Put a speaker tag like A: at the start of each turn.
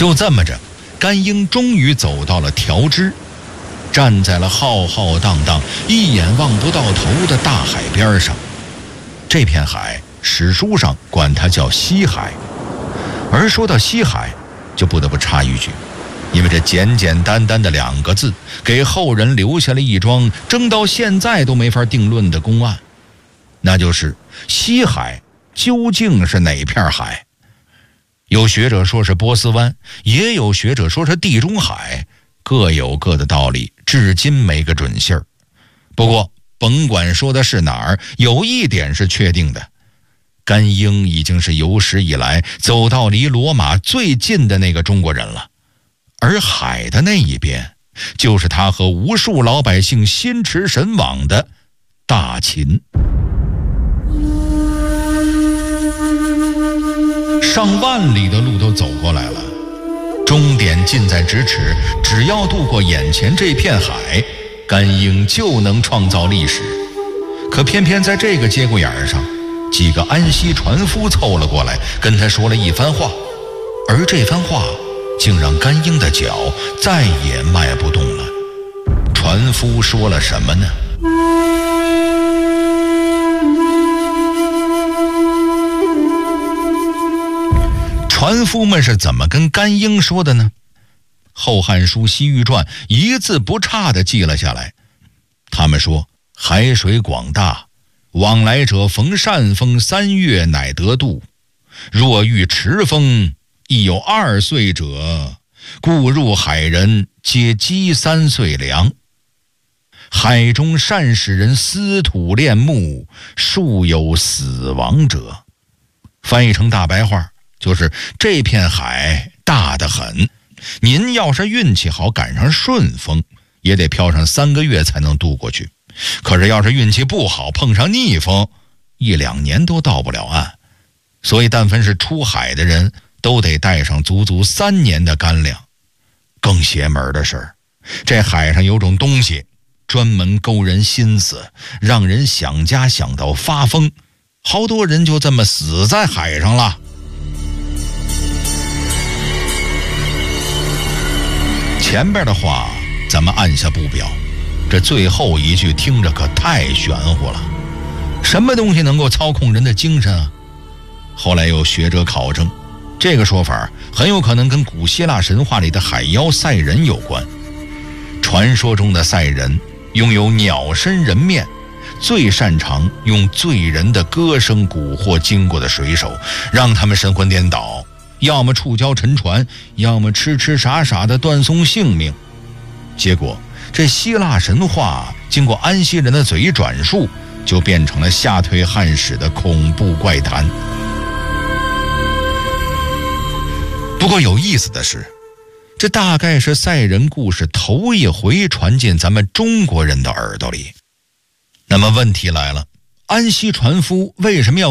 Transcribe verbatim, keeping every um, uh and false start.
A: 就这么着，甘英终于走到了调支，站在了浩浩荡荡、一眼望不到头的大海边上。这片海，史书上管它叫西海。而说到西海，就不得不插一句，因为这简简单单的两个字，给后人留下了一桩争到现在都没法定论的公案，那就是西海究竟是哪片海？有学者说是波斯湾，也有学者说是地中海，各有各的道理，至今没个准信儿。不过甭管说的是哪儿，有一点是确定的，甘英已经是有史以来走到离罗马最近的那个中国人了，而海的那一边，就是他和无数老百姓心驰神往的大秦。上万里的路都走过来了，终点近在咫尺，只要渡过眼前这片海，甘英就能创造历史。可偏偏在这个节骨眼上，几个安息船夫凑了过来，跟他说了一番话，而这番话竟让甘英的脚再也迈不动了。船夫说了什么呢？船夫们是怎么跟甘英说的呢？后汉书西域传一字不差地记了下来。他们说，海水广大，往来者逢善风三月乃得渡，若遇迟风，亦有二岁者，故入海人皆饥三岁粮。海中善使人撕土炼木，数有死亡者。翻译成大白话，就是这片海大得很，您要是运气好赶上顺风，也得漂上三个月才能渡过去。可是要是运气不好碰上逆风，一两年都到不了岸。所以但凡是出海的人，都得带上足足三年的干粮。更邪门的是，这海上有种东西专门勾人心思，让人想家想到发疯，好多人就这么死在海上了。前边的话咱们按下不表，这最后一句听着可太玄乎了。什么东西能够操控人的精神啊？后来有学者考证，这个说法很有可能跟古希腊神话里的海妖赛人有关。传说中的赛人拥有鸟身人面，最擅长用醉人的歌声蛊惑经过的水手，让他们神魂颠倒，要么触礁沉船，要么痴痴傻傻的断送性命。结果这希腊神话经过安息人的嘴转述，就变成了吓退汉史的恐怖怪谈。不过有意思的是，这大概是赛人故事头一回传进咱们中国人的耳朵里。那么问题来了，安息船夫为什么要